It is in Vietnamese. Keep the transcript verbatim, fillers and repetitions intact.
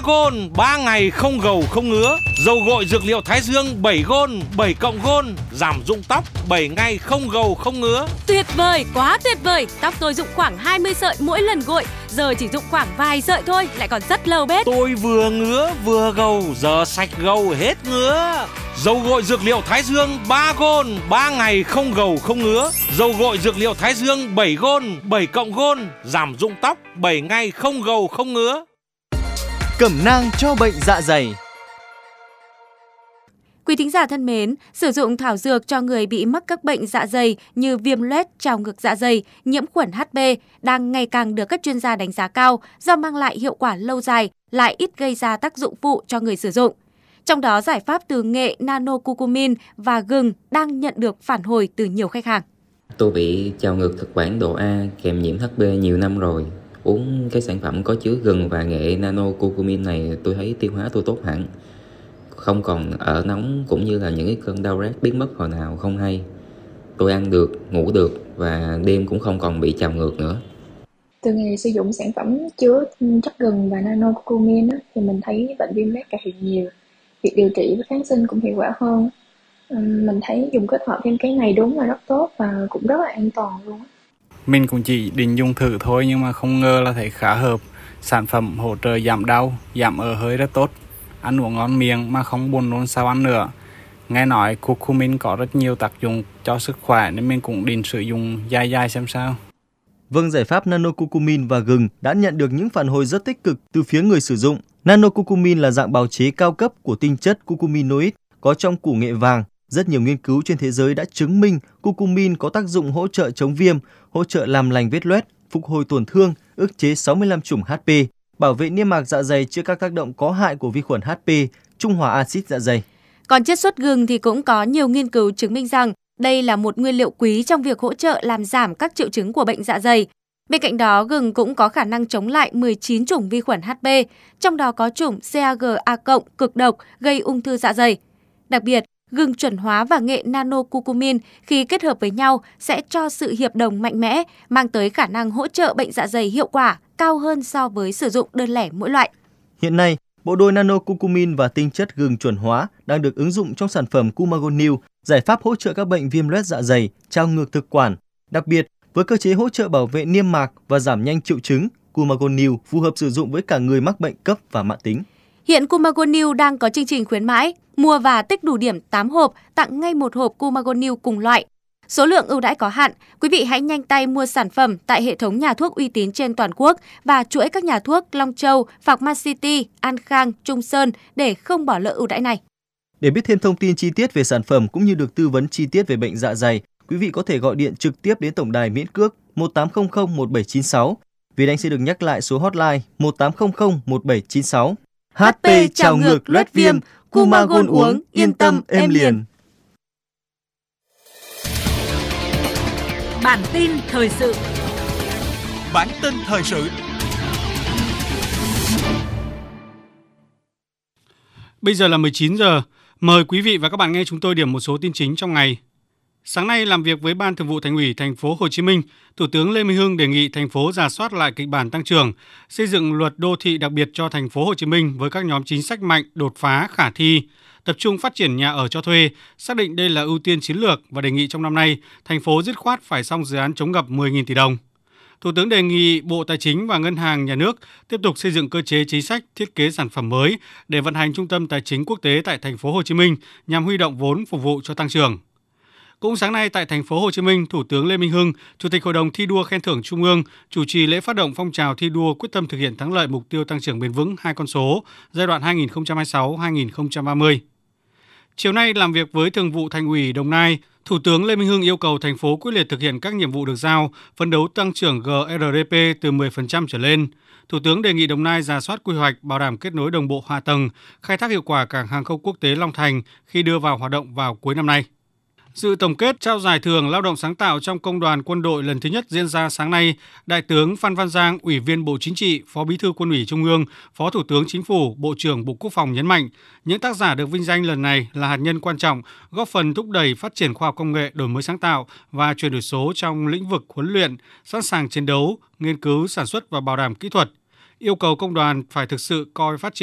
gôn, ba ngày không gầu không ngứa. Dầu gội dược liệu Thái Dương bảy gôn, bảy cộng gôn, giảm rụng tóc, bảy ngày không gầu không ngứa. Tuyệt vời, quá tuyệt vời. Tóc tôi rụng khoảng hai mươi sợi mỗi lần gội, giờ chỉ rụng khoảng vài sợi thôi, lại còn rất lâu bết. Tôi vừa ngứa vừa gầu, giờ sạch gầu hết ngứa. Dầu gội dược liệu Thái Dương ba gôn, ba ngày không gầu không ngứa. Dầu gội dược liệu Thái Dương bảy gôn, bảy cộng gôn, giảm rụng tóc, bảy ngày không gầu không ngứa. Cẩm nang cho bệnh dạ dày. Quý thính giả thân mến, sử dụng thảo dược cho người bị mắc các bệnh dạ dày như viêm loét, trào ngược dạ dày, nhiễm khuẩn hát pê đang ngày càng được các chuyên gia đánh giá cao do mang lại hiệu quả lâu dài, lại ít gây ra tác dụng phụ cho người sử dụng. Trong đó, giải pháp từ nghệ nano-curcumin và gừng đang nhận được phản hồi từ nhiều khách hàng. Tôi bị trào ngược thực quản độ A kèm nhiễm hát pê nhiều năm rồi. Uống cái sản phẩm có chứa gừng và nghệ nano-curcumin này tôi thấy tiêu hóa tôi tốt hẳn. Không còn ở nóng cũng như là những cái cơn đau rát biến mất hồi nào không hay. Tôi ăn được, ngủ được và đêm cũng không còn bị trào ngược nữa. Từ ngày sử dụng sản phẩm chứa chất gừng và nano-curcumin thì mình thấy bệnh viêm loét cải thiện nhiều. Việc điều trị với kháng sinh cũng hiệu quả hơn. Mình thấy dùng kết hợp thêm cái này đúng là rất tốt và cũng rất là an toàn luôn. Mình cũng chỉ định dùng thử thôi nhưng mà không ngờ là thấy khá hợp. Sản phẩm hỗ trợ giảm đau, giảm ợ hơi rất tốt. Ăn uống ngon miệng mà không buồn nôn sau ăn nữa. Nghe nói curcumin có rất nhiều tác dụng cho sức khỏe nên mình cũng định sử dụng dài dài xem sao. Vâng, giải pháp nano-curcumin và gừng đã nhận được những phản hồi rất tích cực từ phía người sử dụng. Nano-curcumin là dạng bào chế cao cấp của tinh chất curcuminoid có trong củ nghệ vàng. Rất nhiều nghiên cứu trên thế giới đã chứng minh curcumin có tác dụng hỗ trợ chống viêm, hỗ trợ làm lành vết loét, phục hồi tổn thương, ức chế sáu mươi lăm chủng hát pê, bảo vệ niêm mạc dạ dày trước các tác động có hại của vi khuẩn hát pê, trung hòa axit dạ dày. Còn chiết xuất gừng thì cũng có nhiều nghiên cứu chứng minh rằng đây là một nguyên liệu quý trong việc hỗ trợ làm giảm các triệu chứng của bệnh dạ dày. Bên cạnh đó, gừng cũng có khả năng chống lại mười chín chủng vi khuẩn hát pê, trong đó có chủng xê a giê a cộng cực độc gây ung thư dạ dày. Đặc biệt, gừng chuẩn hóa và nghệ nano-curcumin khi kết hợp với nhau sẽ cho sự hiệp đồng mạnh mẽ, mang tới khả năng hỗ trợ bệnh dạ dày hiệu quả cao hơn so với sử dụng đơn lẻ mỗi loại. Hiện nay, bộ đôi nano-curcumin và tinh chất gừng chuẩn hóa đang được ứng dụng trong sản phẩm Cumagonil, giải pháp hỗ trợ các bệnh viêm loét dạ dày, trào ngược thực quản. Đặc biệt, với cơ chế hỗ trợ bảo vệ niêm mạc và giảm nhanh triệu chứng, Cumagonil phù hợp sử dụng với cả người mắc bệnh cấp và mãn tính. Hiện Cumagonil đang có chương trình khuyến mãi, mua và tích đủ điểm tám hộp, tặng ngay một hộp Cumagonil cùng loại. Số lượng ưu đãi có hạn, quý vị hãy nhanh tay mua sản phẩm tại hệ thống nhà thuốc uy tín trên toàn quốc và chuỗi các nhà thuốc Long Châu, Pharmacity, An Khang, Trung Sơn để không bỏ lỡ ưu đãi này. Để biết thêm thông tin chi tiết về sản phẩm cũng như được tư vấn chi tiết về bệnh dạ dày, quý vị có thể gọi điện trực tiếp đến tổng đài miễn cước một tám không không một bảy chín sáu. Việt Anh sẽ được nhắc lại số hotline một tám không không một bảy chín sáu. hát pê trào ngược loét viêm, Cumagon uống, yên tâm êm liền. Bản tin thời sự. Bản tin thời sự. Bây giờ là mười chín giờ. Mời quý vị và các bạn nghe chúng tôi điểm một số tin chính trong ngày. Sáng nay làm việc với Ban Thường vụ Thành ủy Thành phố Hồ Chí Minh, Thủ tướng Lê Minh Hưng đề nghị thành phố rà soát lại kịch bản tăng trưởng, xây dựng luật đô thị đặc biệt cho Thành phố Hồ Chí Minh với các nhóm chính sách mạnh, đột phá, khả thi, tập trung phát triển nhà ở cho thuê, xác định đây là ưu tiên chiến lược và đề nghị trong năm nay thành phố dứt khoát phải xong dự án chống ngập mười nghìn tỷ đồng. Thủ tướng đề nghị Bộ Tài chính và Ngân hàng Nhà nước tiếp tục xây dựng cơ chế chính sách, thiết kế sản phẩm mới để vận hành trung tâm tài chính quốc tế tại Thành phố Hồ Chí Minh nhằm huy động vốn phục vụ cho tăng trưởng. Cũng sáng nay tại Thành phố Hồ Chí Minh, Thủ tướng Lê Minh Hưng, Chủ tịch Hội đồng thi đua khen thưởng Trung ương, chủ trì lễ phát động phong trào thi đua quyết tâm thực hiện thắng lợi mục tiêu tăng trưởng bền vững hai con số giai đoạn hai nghìn không trăm hai mươi sáu đến hai nghìn không trăm ba mươi. Chiều nay làm việc với Thường vụ Thành ủy Đồng Nai, Thủ tướng Lê Minh Hưng yêu cầu thành phố quyết liệt thực hiện các nhiệm vụ được giao, phấn đấu tăng trưởng giê rờ đê pê từ mười phần trăm trở lên. Thủ tướng đề nghị Đồng Nai rà soát quy hoạch, bảo đảm kết nối đồng bộ hạ tầng, khai thác hiệu quả cảng hàng không quốc tế Long Thành khi đưa vào hoạt động vào cuối năm nay. Dự tổng kết trao giải thưởng lao động sáng tạo trong công đoàn quân đội lần thứ nhất diễn ra sáng nay, Đại tướng Phan Văn Giang, Ủy viên Bộ Chính trị, Phó Bí thư Quân ủy Trung ương, Phó Thủ tướng Chính phủ, Bộ trưởng Bộ Quốc phòng nhấn mạnh, những tác giả được vinh danh lần này là hạt nhân quan trọng, góp phần thúc đẩy phát triển khoa học công nghệ, đổi mới sáng tạo và chuyển đổi số trong lĩnh vực huấn luyện, sẵn sàng chiến đấu, nghiên cứu, sản xuất và bảo đảm kỹ thuật. Yêu cầu công đoàn phải thực sự coi phát triển